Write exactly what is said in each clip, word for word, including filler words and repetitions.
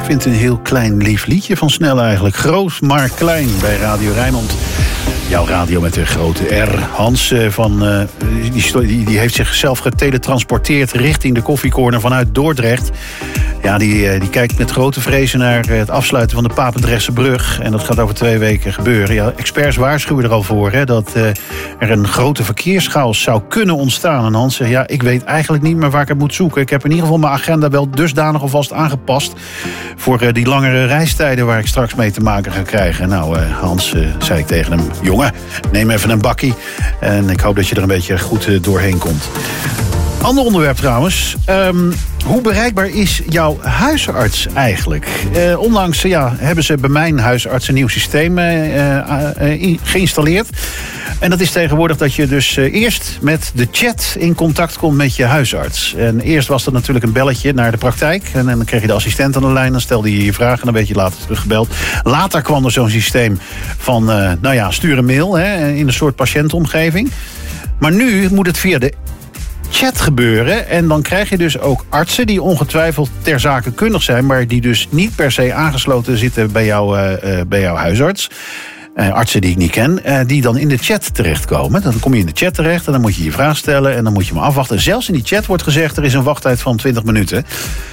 vind het een heel klein lief liedje van Snel eigenlijk. Groot maar klein bij Radio Rijnmond. Jouw radio met de grote R. Hans uh, van, uh, die, die heeft zichzelf geteletransporteerd richting de koffiecorner vanuit Dordrecht. Ja, die, uh, die kijkt met grote vrezen naar het afsluiten van de Papendrechtse brug. En dat gaat over twee weken gebeuren. Ja, experts waarschuwen er al voor hè, dat uh, er een grote verkeerschaos zou kunnen ontstaan. En Hans zegt, ja, ik weet eigenlijk niet meer waar ik het moet zoeken. Ik heb in ieder geval mijn agenda wel dusdanig alvast aangepast voor uh, die langere reistijden waar ik straks mee te maken ga krijgen. Nou, uh, Hans, uh, zei ik tegen hem, jongen, neem even een bakkie. En ik hoop dat je er een beetje goed uh, doorheen komt. Ander onderwerp trouwens. Um, hoe bereikbaar is jouw huisarts eigenlijk? Uh, onlangs ja, hebben ze bij mijn huisarts een nieuw systeem uh, uh, geïnstalleerd. En dat is tegenwoordig dat je dus uh, eerst met de chat in contact komt met je huisarts. En eerst was dat natuurlijk een belletje naar de praktijk. En, en dan kreeg je de assistent aan de lijn. Dan stelde je je vraag en dan werd je later teruggebeld. Later kwam er zo'n systeem van, uh, nou ja, stuur een mail hè, in een soort patiëntomgeving. Maar nu moet het via de chat gebeuren. En dan krijg je dus ook artsen die ongetwijfeld ter zake kundig zijn, maar die dus niet per se aangesloten zitten bij, jou, uh, bij jouw huisarts. Uh, artsen die ik niet ken, uh, die dan in de chat terechtkomen. Dan kom je in de chat terecht en dan moet je je vraag stellen en dan moet je me afwachten. Zelfs in die chat wordt gezegd, er is een wachttijd van twintig minuten.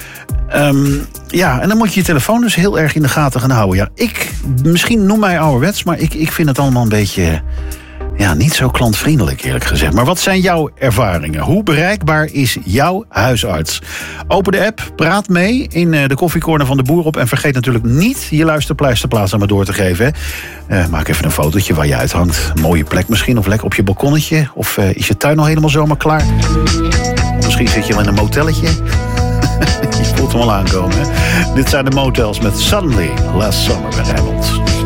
Um, ja, en dan moet je je telefoon dus heel erg in de gaten gaan houden. Ja, ik, misschien noem mij ouderwets, maar ik, ik vind het allemaal een beetje, ja, niet zo klantvriendelijk eerlijk gezegd. Maar wat zijn jouw ervaringen? Hoe bereikbaar is jouw huisarts? Open de app, praat mee in de koffiecorner van de Boer op. En vergeet natuurlijk niet je luisterpleisterplaats aan me door te geven. Uh, maak even een fotootje waar je uithangt. Een mooie plek misschien, of lekker op je balkonnetje. Of uh, is je tuin al helemaal zomaar klaar? Of misschien zit je wel in een motelletje. Je voelt hem al aankomen, hè? Dit zijn de Motels met Suddenly Last Summer bij Rijnmond.